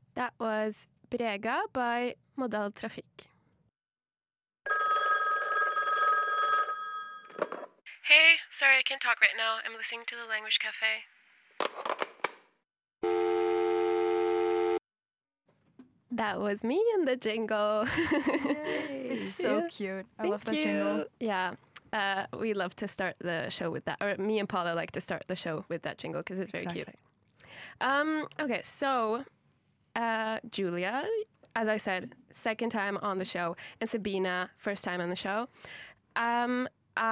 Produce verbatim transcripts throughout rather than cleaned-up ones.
That was Brega by Modal Trafikk. Hey, sorry I can't talk right now. I'm listening to the Language Cafe. That was me in the jingle. It's so Yeah. cute. I Thank love that you. jingle. Yeah. Uh, we love to start the show with that. Or me and Paula like to start the show with that jingle because it's very Exactly. cute. Um, okay, so uh, Julia, as I said, second time on the show, and Sabina, first time on the show. Um,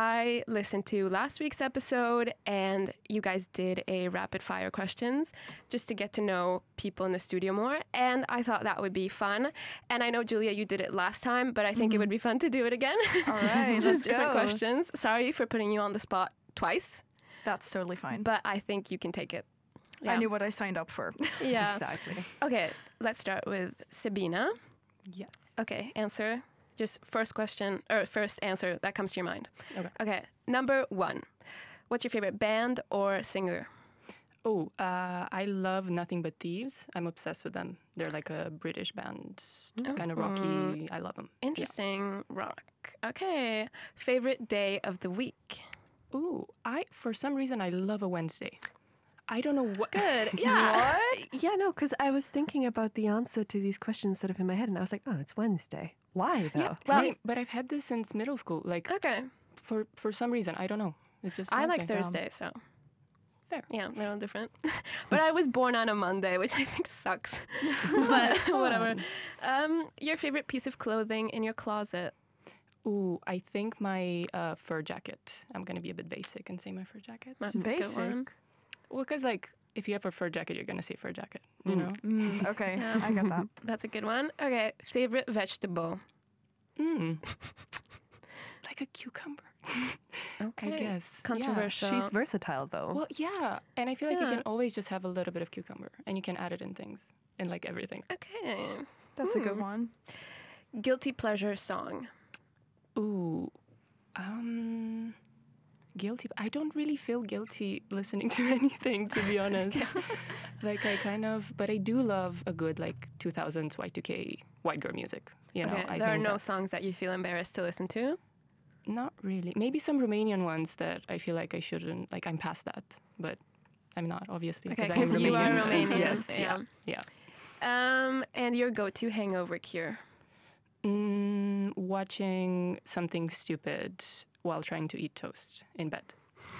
I listened to last week's episode, and you guys did a rapid fire questions just to get to know people in the studio more, and I thought that would be fun. And I know, Julia, you did it last time, but I think it would be fun to do it again. All right, Just let's different go. questions. Sorry for putting you on the spot twice, That's totally fine. but I think you can take it. I knew what I signed up for. Yeah. Exactly. Okay, let's start with Sabina. Yes. Okay, answer. Just first question, or first answer that comes to your mind. Okay. Okay, number one. What's your favorite band or singer? Oh, uh, I love Nothing But Thieves. I'm obsessed with them. They're like a British band, kind of rocky. I love them. Interesting rock. Okay, favorite day of the week? Ooh, I for some reason I love a Wednesday. I don't know what. Good, yeah. Yeah, no, because I was thinking about the answer to these questions sort of in my head, and I was like, oh, it's Wednesday. Why, though? Yeah, same, but I've had this since middle school. Like Okay, for for some reason, I don't know. It's just I like Wednesday. Thursday, so. Fair. Yeah, they're all different. But I was born on a Monday, which I think sucks. But whatever. Um, your favorite piece of clothing in your closet? Ooh, I think my uh, fur jacket. I'm gonna be a bit basic and say my fur jacket. That's a good Basic. one. Well, because like if you have a fur jacket, you're gonna say fur jacket. You know. Mm, okay, I got that. That's a good one. Okay, favorite vegetable? Mm. Like a cucumber. Okay. I guess. Controversial. She's versatile, though. Well, yeah, and I feel like Yeah. you can always just have a little bit of cucumber, and you can add it in things, in like everything. Okay. That's a good one. Guilty pleasure song. Ooh, um, guilty. I don't really feel guilty listening to anything, to be honest. Like I kind of, but I do love a good like two thousands Y two K white girl music. You know, Okay. I There are think no that's- songs that you feel embarrassed to listen to? Not really. Maybe some Romanian ones that I feel like I shouldn't. Like I'm past that, but I'm not obviously Okay, I'm because you are Romanian. Romanian. Yes. Yeah. Yeah. Um, and your go-to hangover cure? Mm, watching something stupid while trying to eat toast in bed.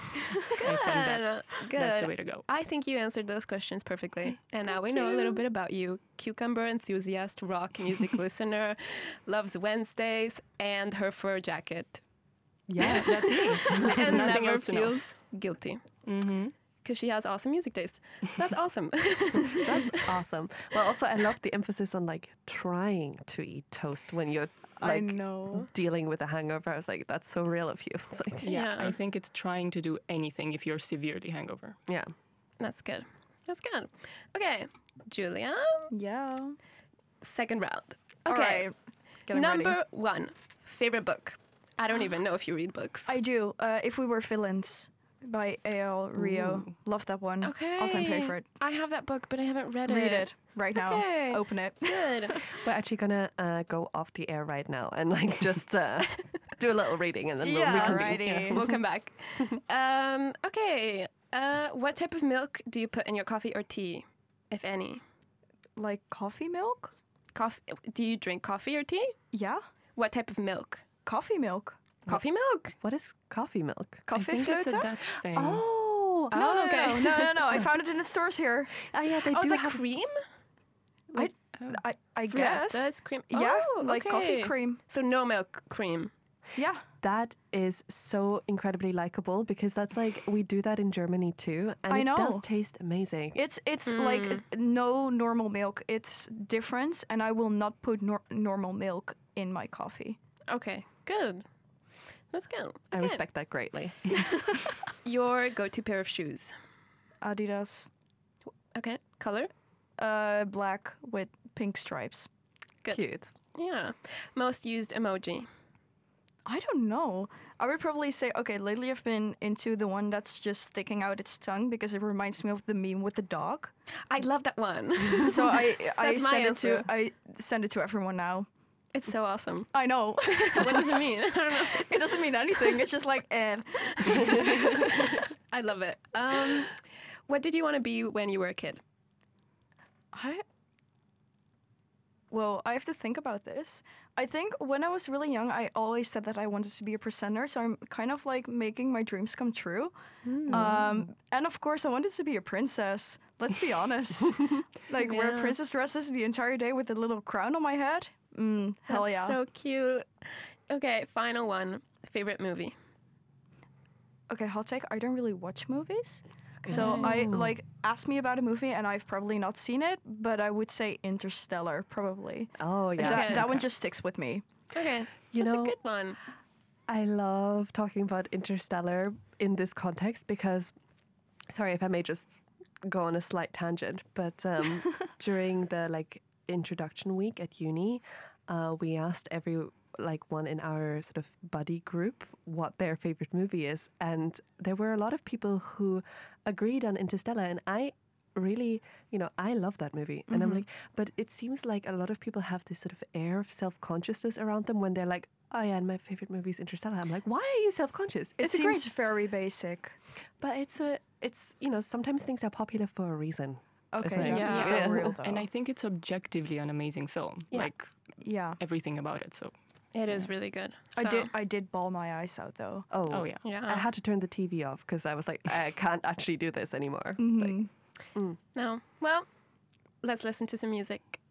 I think that's, Good. that's the way to go. I think you answered those questions perfectly. And now we know a little bit about you. Cucumber enthusiast, rock music listener, loves Wednesdays, and her fur jacket. Yeah, that's me. And Nothing never else to know. feels guilty. Mm-hmm. Because she has awesome music taste. That's awesome. That's awesome. Well, also, I love the emphasis on like trying to eat toast when you're I like know. dealing with a hangover. I was like, that's so real of you. It's like, Yeah, Yeah. I think it's trying to do anything if you're severely hangover. yeah. That's good. That's good. Okay, Julia, Yeah. second round. All Okay, right. Getting number ready. one, favorite book. I don't even know if you read books. I do. Uh, If We Were Villains by A L Rio. Love that one. Okay. All-time favorite. I have that book, but I haven't read it. Read it right now. Okay. Open it. Good. We're actually gonna uh, go off the air right now and like just uh, do a little reading and then we'll Yeah, reconvene. righty. We'll come back. Um, okay. Uh, what type of milk do you put in your coffee or tea, if any? Like coffee milk? Coffee? Do you drink coffee or tea? Yeah. What type of milk? Coffee milk. Coffee milk. What is coffee milk? Coffee I think it's a flute? Dutch thing. Oh, No, no, okay. no, no, no, no. I found it in the stores here. oh yeah, they Oh, do it's like have. cream? I, I, I guess. That's cream. Yeah, Oh, like coffee okay. cream. So no milk cream. Yeah. That is so incredibly likable because that's like we do that in Germany too, and I it does know. taste amazing. It's it's like uh, no normal milk. It's different, and I will not put nor- normal milk in my coffee. Okay, good. That's good. I Okay. respect that greatly. Your go-to pair of shoes. Adidas, Okay, color. uh, black with pink stripes. Good. Cute. Yeah. Most used emoji. I don't know. I would probably say, okay, lately I've been into the one that's just sticking out its tongue because it reminds me of the meme with the dog. I love that one. So I I That's my send it answer. to I send it to everyone now. It's so awesome. I know. What does it mean? I don't know. It doesn't mean anything. It's just like, eh. I love it. Um, what did you want to be when you were a kid? I Well, I have to think about this. I think when I was really young, I always said that I wanted to be a presenter, so I'm kind of like making my dreams come true. Um, and of course, I wanted to be a princess. Let's be honest. Like wear Yeah. princess dresses the entire day with a little crown on my head. Mm, hell That's yeah. so cute. Okay, final one. Favorite movie? Okay, hot take. I don't really watch movies. So I like ask me about a movie and I've probably not seen it, but I would say Interstellar probably. Oh yeah. That Okay. that one just sticks with me. Okay, You that's know, a good one. I love talking about Interstellar in this context because, sorry if I may just go on a slight tangent, but um, during the like introduction week at uni, uh, we asked every like one in our sort of buddy group what their favorite movie is, and there were a lot of people who agreed on Interstellar, and I really, you know, I love that movie. And I'm like, but it seems like a lot of people have this sort of air of self-consciousness around them when they're like, oh yeah, and my favorite movie is Interstellar. I'm like, why are you self-conscious? It It's a seems great, very basic. but it's a, it's, you know, sometimes things are popular for a reason. Okay, like- that's Yeah. so real though. And I think it's objectively an amazing film. Yeah. Like yeah, everything about it. So It is really good. I So, did. I did ball my eyes out though. Oh, oh yeah. Yeah. I had to turn the T V off because I was like, I can't actually do this anymore. Mhm. Like, No. Well, let's listen to some music.